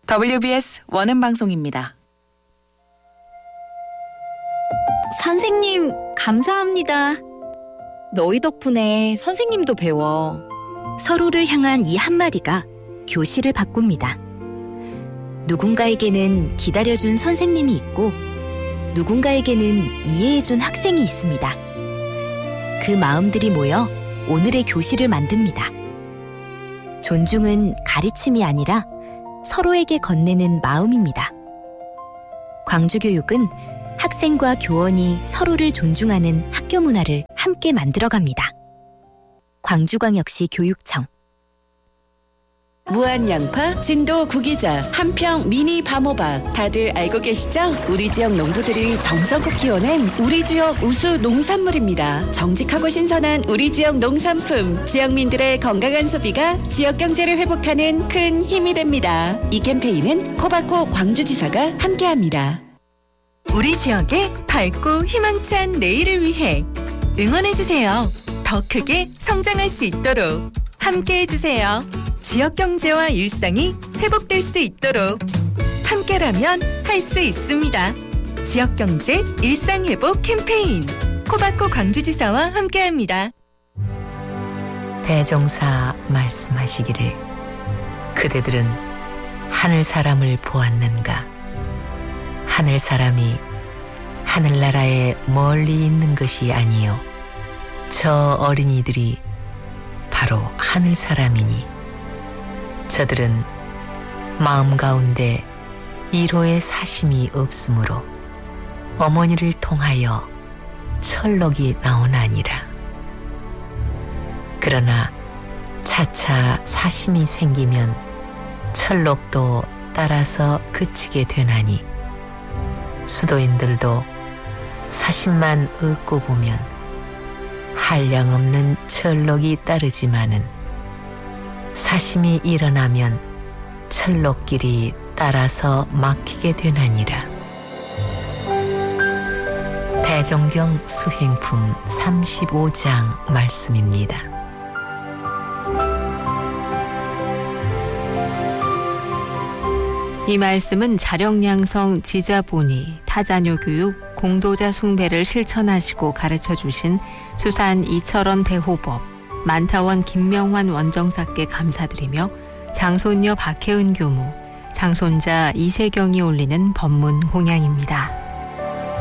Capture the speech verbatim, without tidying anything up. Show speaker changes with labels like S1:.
S1: 더블유비에스 원음 방송입니다.
S2: 선생님, 감사합니다. 너희 덕분에 선생님도 배워. 서로를 향한 이 한마디가 교실을 바꿉니다. 누군가에게는 기다려준 선생님이 있고 누군가에게는 이해해준 학생이 있습니다. 그 마음들이 모여 오늘의 교실을 만듭니다. 존중은 가르침이 아니라 서로에게 건네는 마음입니다. 광주교육은 학생과 교원이 서로를 존중하는 학교 문화를 함께 만들어갑니다. 광주광역시 교육청.
S3: 무한양파, 진도 구기자, 한평 미니 밤호박 다들 알고 계시죠? 우리 지역 농부들이 정성껏 키워낸 우리 지역 우수 농산물입니다. 정직하고 신선한 우리 지역 농산품, 지역민들의 건강한 소비가 지역 경제를 회복하는 큰 힘이 됩니다. 이 캠페인은 코바코 광주지사가 함께합니다.
S4: 우리 지역의 밝고 희망찬 내일을 위해 응원해주세요. 더 크게 성장할 수 있도록 함께해주세요. 지역 경제와 일상이 회복될 수 있도록 함께라면 할 수 있습니다. 지역 경제 일상 회복 캠페인 코바코 광주지사와 함께합니다.
S5: 대종사 말씀하시기를 그대들은 하늘 사람을 보았는가? 하늘 사람이 하늘나라에 멀리 있는 것이 아니요 저 어린이들이 바로 하늘 사람이니 저들은 마음 가운데 이로의 사심이 없으므로 어머니를 통하여 철록이 나오나니라. 그러나 차차 사심이 생기면 철록도 따라서 그치게 되나니 수도인들도 사심만 얻고 보면 한량없는 철록이 따르지만은 사심이 일어나면 철록길이 따라서 막히게 되나니라. 대종경 수행품 삼십오 장 말씀입니다.
S6: 이 말씀은 자령양성 지자본이 타자녀 교육, 공도자 숭배를 실천하시고 가르쳐주신 수산 이철원 대호법, 만타원 김명환 원정사께 감사드리며 장손녀 박혜은 교무, 장손자 이세경이 올리는 법문 공양입니다.